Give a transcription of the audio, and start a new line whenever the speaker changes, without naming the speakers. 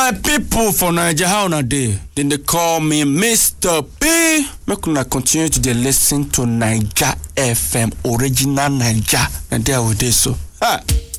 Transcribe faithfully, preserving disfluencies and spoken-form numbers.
My people for Nigeria, how na dey? Then they call me Mister P. Make una continue to dey listen to Naija F M, original Naija, and there we dey so. Ah.